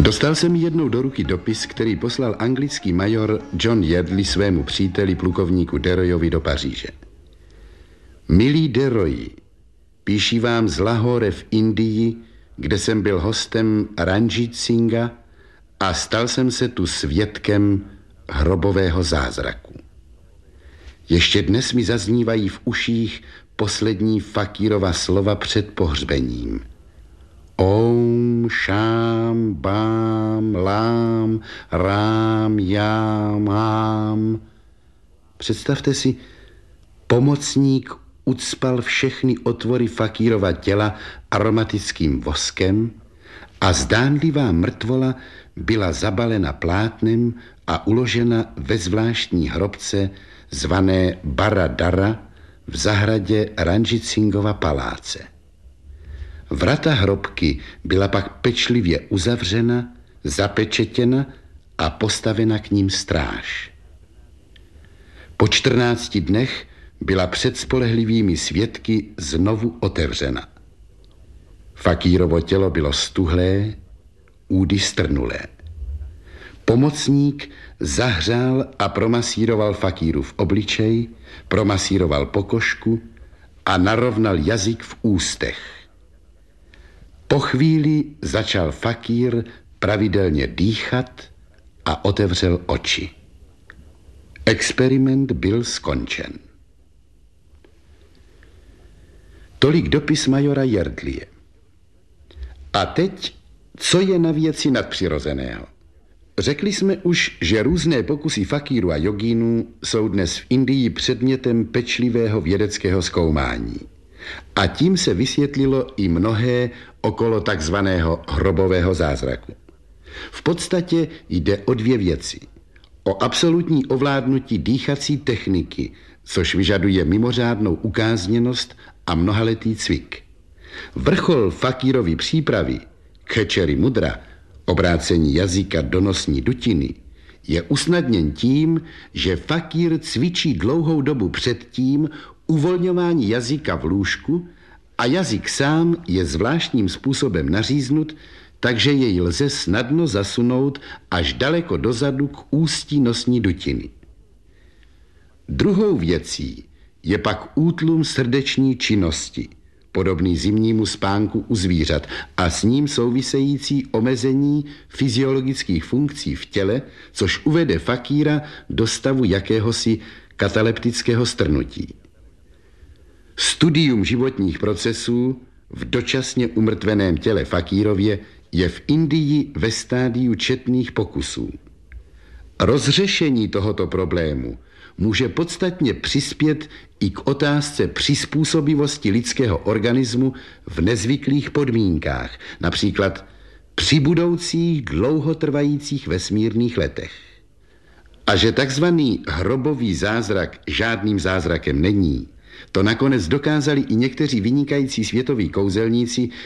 Dostal jsem jednou do ruky dopis, který poslal anglický major John Yardley svému příteli plukovníku Deroyovi do Paříže. Milý Deroy, píši vám z Lahore v Indii, kde jsem byl hostem Ranjit Singha a stal jsem se tu svědkem hrobového zázraku. Ještě dnes mi zaznívají v uších poslední fakírova slova před pohřbením. Om, Sham, Bam, Lam, Ram, Yam, Am. Představte si, pomocník ucpal všechny otvory fakírova těla aromatickým voskem a zdánlivá mrtvola byla zabalena plátnem a uložena ve zvláštní hrobce zvané Baradara v zahradě Ranjit Singhova paláce. Vrata hrobky byla pak pečlivě uzavřena, zapečetěna a postavena k ním stráž. Po 14 dnech byla před spolehlivými svědky znovu otevřena. Fakírovo tělo bylo stuhlé, údy strnulé. Pomocník zahřál a promasíroval fakírův obličej, promasíroval pokožku a narovnal jazyk v ústech. Po chvíli začal fakír pravidelně dýchat a otevřel oči. Experiment byl skončen. Tolik dopis majora Yardleye. A teď, co je na věci nadpřirozeného? Řekli jsme už, že různé pokusy fakírů a jogínů jsou dnes v Indii předmětem pečlivého vědeckého zkoumání. A tím se vysvětlilo i mnohé okolo takzvaného hrobového zázraku. V podstatě jde o dvě věci. O absolutní ovládnutí dýchací techniky, což vyžaduje mimořádnou ukázněnost a mnohaletý cvik. Vrchol fakírovy přípravy, khecheri mudra, obrácení jazyka do nosní dutiny, je usnadněn tím, že fakír cvičí dlouhou dobu předtím uvolňování jazyka v lůžku a jazyk sám je zvláštním způsobem naříznut, takže jej lze snadno zasunout až daleko dozadu k ústí nosní dutiny. Druhou věcí je pak útlum srdeční činnosti, podobný zimnímu spánku u zvířat a s ním související omezení fyziologických funkcí v těle, což uvede fakíra do stavu jakéhosi kataleptického strnutí. Studium životních procesů v dočasně umrtveném těle fakírově je v Indii ve stádiu četných pokusů. Rozřešení tohoto problému může podstatně přispět i k otázce přizpůsobivosti lidského organismu v nezvyklých podmínkách, například při budoucích dlouhotrvajících vesmírných letech. A že takzvaný hrobový zázrak žádným zázrakem není, to nakonec dokázali i někteří vynikající světoví kouzelníci,